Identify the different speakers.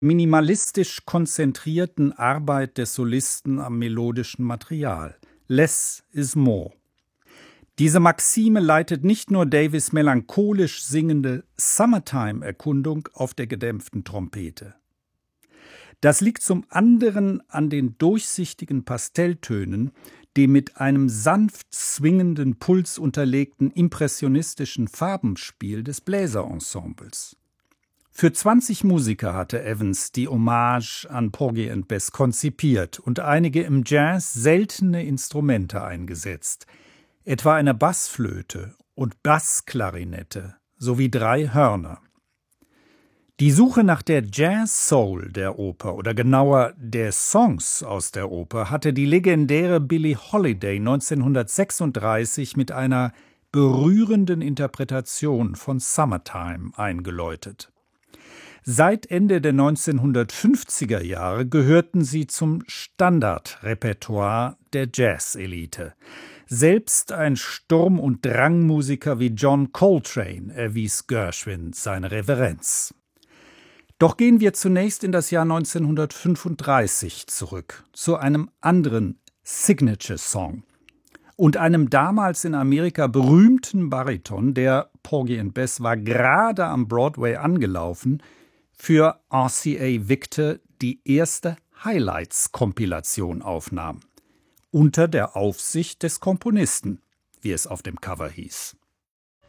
Speaker 1: minimalistisch konzentrierten Arbeit des Solisten am melodischen Material. Less is more. Diese Maxime leitet nicht nur Davis' melancholisch singende Summertime-Erkundung auf der gedämpften Trompete. Das liegt zum anderen an den durchsichtigen Pastelltönen, dem mit einem sanft swingenden Puls unterlegten impressionistischen Farbenspiel des Bläserensembles. Für 20 Musiker hatte Evans die Hommage an Porgy and Bess konzipiert und einige im Jazz seltene Instrumente eingesetzt, etwa eine Bassflöte und Bassklarinette sowie 3 Hörner. Die Suche nach der Jazz-Soul der Oper oder genauer der Songs aus der Oper hatte die legendäre Billie Holiday 1936 mit einer berührenden Interpretation von Summertime eingeläutet. Seit Ende der 1950er Jahre gehörten sie zum Standardrepertoire der Jazz-Elite. Selbst ein Sturm- und Drangmusiker wie John Coltrane erwies Gershwin seine Reverenz. Doch gehen wir zunächst in das Jahr 1935 zurück, zu einem anderen Signature-Song und einem damals in Amerika berühmten Bariton, der Porgy and Bess war gerade am Broadway angelaufen, für RCA Victor die erste Highlights-Kompilation aufnahm, unter der Aufsicht des Komponisten, wie es auf dem Cover hieß.